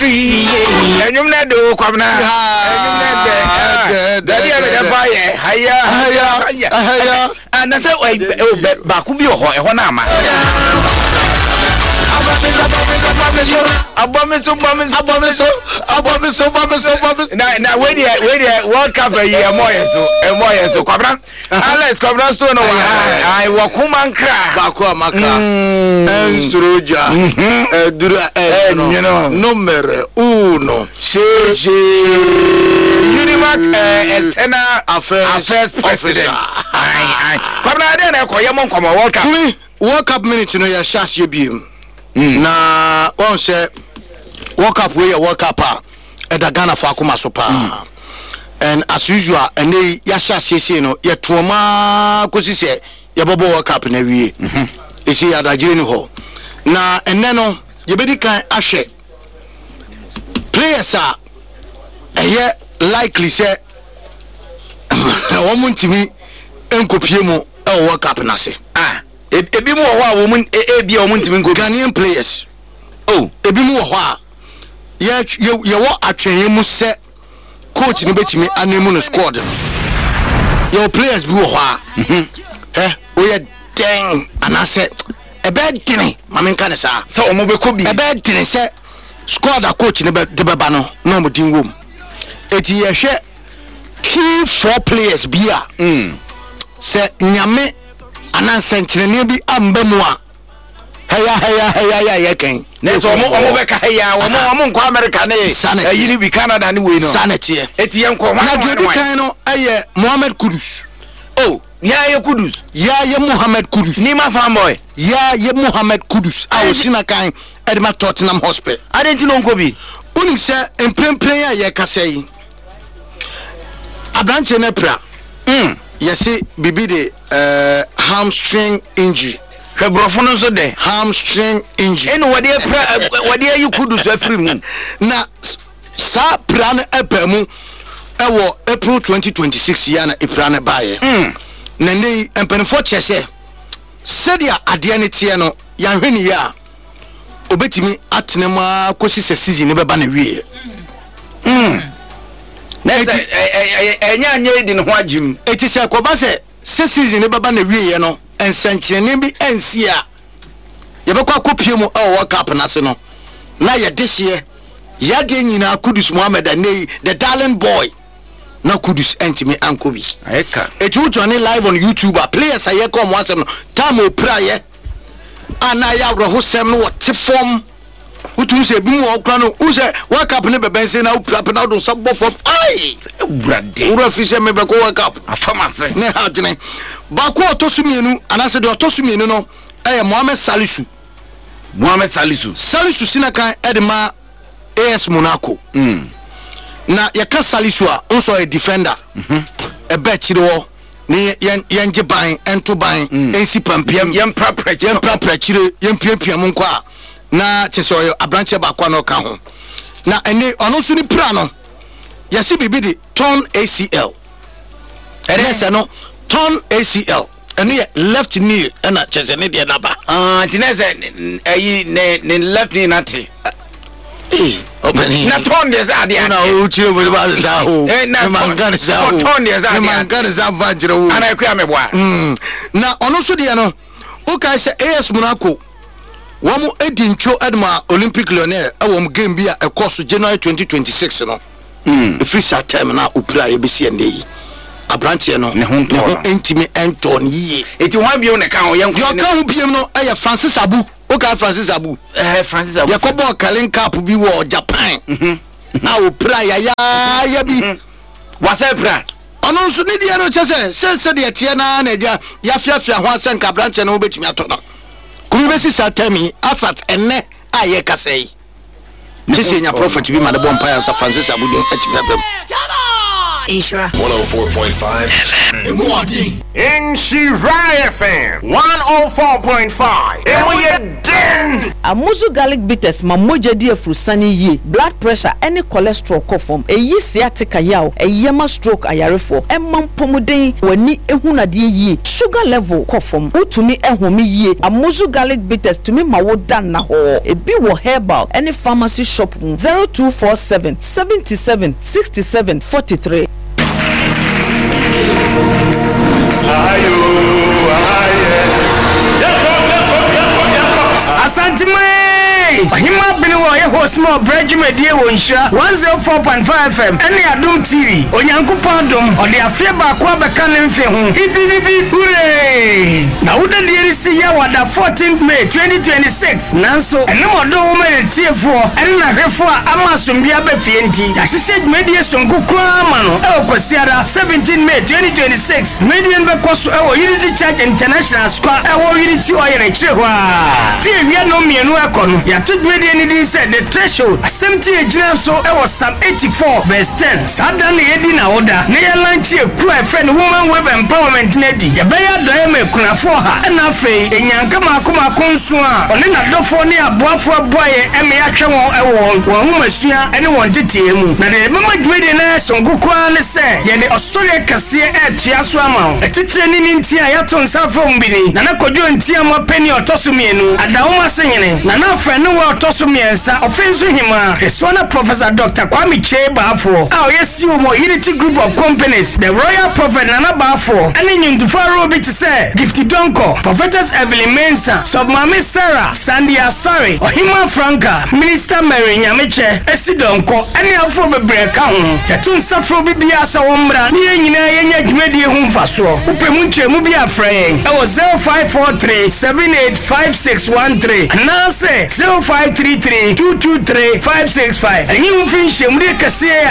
enyum na do kwamna enyum na de daddy am da fire haya na say ba ku bi ho na ama abomiso na we dey World Cup year moye so kwabra Alex kwabra so no ai wakuma nkra ba ko amaka enstroja dura numero 1 Unimark external affairs president kwabra dey na koye mon kwama World Cup minute no ya shashe biem na on say World Cup we World Cup e da Ghana for akoma so pa and as usual ene ya shashe no ye toma kosi se ye bobo World Cup na wie e se ya da jeni ho na ene no ye bedi kan ahwe players a eye likely say won ntimi enkopie mu e World Cup na se ebi mu ho a wo mun ebi o mun ntimi nko Ghanaian players ebi mu ho a ye wo atwenye mu se coach ni betimi anemu no squad your players bi wo ho a o ye den anase ebe dini mame nka ne sa so o mo be ko bi ebe dini se squad a coach ni de beba no no mo din wom eti ye hwe key 4 players bi a se nyame ananse nkyerene bi amba mu a heya yeken neso omo be ka heya omo nko America ne yiri bi Canada ne we no sanete eti yen ko na de kan no eye Mohamed Kudus ya Kudus ya Mohamed Kudus ni ma fanboy ya Mohamed Kudus awo sina kan Edma Tottenham Hotspur adenti no nko bi unim se emprempren ya ye kasai abranche ne pra yesi bibi de hamstring injury Brofo no so de hamstring injury eno wode ayi Kudus afiri mu na sa plan epemu ewo April 2026 ya na April na baye na ndey empenfo chese sedia ade ne tie no ya hwani ya obetimi atenema kosi se season ne beba na wie na enya edi ne ho agim eti se koba se season ne beba na wie no ensankyene bi ensia ye bekwa kopie mu World Cup na se no na ye dehye ya de nyina Kudus Mohamed Anei the darling boy na Kudus entimi ankobi ayeka eti u join live on YouTube players aye come wasem no time opraye ana ya rohosem no what form utu se bi mu okra no u se World Cup ne bebense na upra na do sabo form ai brade ura fi se me be ko World Cup afamase ne ha dene ba ko otosumienu anase de otosumienu no Mohamed Salisu sina kan edema AS Monaco na yaka Salisu a onso a defender ebe chire wo ne yenje ban ento ban ensi pampiem yempra chire yempiempiem nko a na chese oyo abranche ba kwa no ka ho na ene ono so ni pra no yasi bibi de torn ACL ene no torn ACL ene left knee na chese ne de naba tinese ayi ne left knee nati opening na torn de za de na o chire mo ba za ho na mangane za ho torn de za de mangane za vajire ho ana ekwa me boa na ono so de no o kai se AS Monaco wamu edincho edma Olympic Lyonnais awom game bi a ekoso January 2026 no free shot time na upra ye besi ende abranche no ne ho intimi enton yi eti ho abio ne kan ho yen yo kan ho biem no eye Francis Abu o ka Francis Abu yakobo Carling Cup bi wo Japan na upra ya bi wasa pra ono nso ne dia no chese se de tie na na dia ya fiafia ho asen ka abranche no obetimi ato kumi besi satemi asat enne aye kasei sisi nya prophet bi ma de bompa ya sa Francis Abu de achibabem Inshira 104.5 Inshira FM 104.5 Den Amuzu garlic bitters mamoja di afrusani ye blood pressure any cholesterol kofom eyi sciatica yaw eyema stroke ayarefo emam pomuden wani ehunade ye sugar level kofom utumi ehome ye Amuzu garlic bitters tumi mawodan na ho ebi wo herbal any pharmacy shop 0247 77 67 43 Asante Hima Biniwo ye host more bridge media wonsha 104.5 FM ene Adum TV Onyankopon dom ode afie ba kwa beka ne mfe ho bibibi hooray na woda de risi ya wada 14th May 2026 nanso ene modo wo me tiefo ene na hwefo ama sombia ba fie nti ya hyehyɛ media sonko kwa ma no e okosiara 17 May 2026 media be koso e wo Unity Church International Square e wo Unity oyere kire ho a fie wi no mienu ekono ya media need said the threshold assembly ejina so e was Psalm 84 verse 10 sada na yedi na order na ya launch e ku e friend woman wave empowerment na di ya be ya do e me kunafo ha na afei enyanka makoma konso a one na dofo ne aboafo aboye e me ya hwe won e won humasua ene won tetie mu na de mama media na sonkukwa ne se ye ne osore kase e tua so ama etitire ni ntia ya to nsafo mbini na kodwo ntia mo peni otoso mienu adawoma senyene na afa no wa otoso miensa offense hima eswana Professor Dr. Kwame Chebafo yesi wo Unity Group of Companies the Royal Prophet Nana Bafo ene nyumtufaro bi te se Gifty Donko Prophetess Evelyn Mensa Submami Sarah Sandy Asare Ohima Franca Minister Mary Nyameche Esidonko ene afo bebreka ho yatun safro bibia sa wombra ne nyina yenya dwumadi hu mfaso upemu nchemu bi afre e wo 0543785613 na se 0533223565 enyi mfinhye mure kase